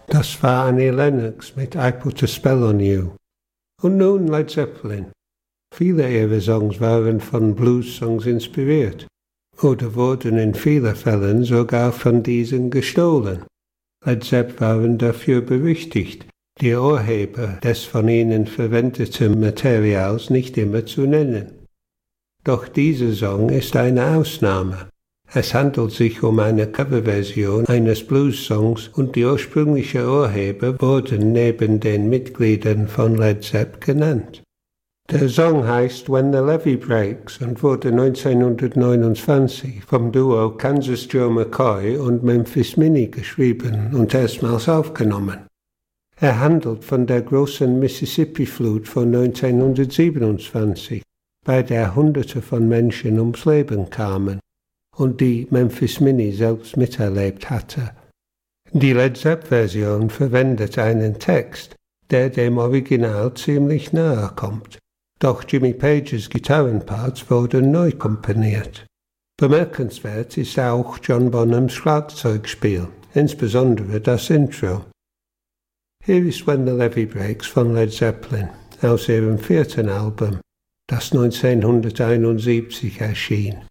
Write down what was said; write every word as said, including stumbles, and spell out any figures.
Das war Annie Lennox mit I Put a Spell on You. Und nun Led Zeppelin. Viele ihrer Songs waren von Blues-Songs inspiriert oder wurden in vielen Fällen sogar von diesen gestohlen. Led Zepp waren dafür berüchtigt, die Urheber des von ihnen verwendeten Materials nicht immer zu nennen. Doch dieser Song ist eine Ausnahme. Es handelt sich um eine Coverversion eines Blues-Songs und die ursprünglichen Urheber wurden neben den Mitgliedern von Led Zepp genannt. Der Song heißt When the Levee Breaks und wurde neunzehnhundertneunundzwanzig vom Duo Kansas Joe McCoy und Memphis Minnie geschrieben und erstmals aufgenommen. Er handelt von der großen Mississippi-Flut von neunzehnhundertsiebenundzwanzig, bei der Hunderte von Menschen ums Leben kamen und die Memphis Minnie selbst miterlebt hatte. Die Led Zepp-Version verwendet einen Text, der dem Original ziemlich nahe kommt, doch Jimmy Pages Gitarrenparts wurden neu komponiert. Bemerkenswert ist auch John Bonhams Schlagzeugspiel, insbesondere das Intro. Hier ist When the Levee Breaks von Led Zeppelin aus ihrem vierten Album, das neunzehnhunderteinundsiebzig erschien.